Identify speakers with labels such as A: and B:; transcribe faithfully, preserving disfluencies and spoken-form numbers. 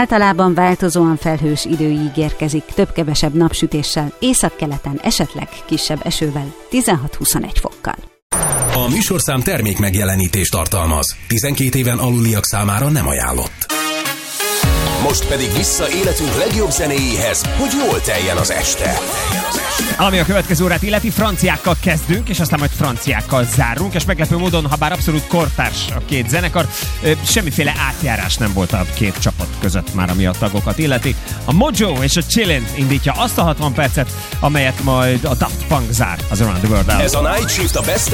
A: Általában változóan felhős idő ígérkezik, több-kevesebb napsütéssel, északkeleten esetleg kisebb esővel, tizenhat-huszonegy fokkal.
B: A műsorszám termék megjelenítést tartalmaz. tizenkét éven aluliak számára nem ajánlott. Most pedig vissza életünk legjobb zenéjéhez, hogy jól teljen az este.
C: Ami a következő órát illeti, franciákkal kezdünk, és aztán majd franciákkal zárunk, és meglepő módon, ha bár abszolút kortárs a két zenekar, semmiféle átjárás nem volt a két csapat között már, ami a tagokat illeti. A Mojo és a Chillin indítja azt a hatvan percet, amelyet majd a Daft Punk zár az Around the World-el.
B: Ez a Night Shift a Best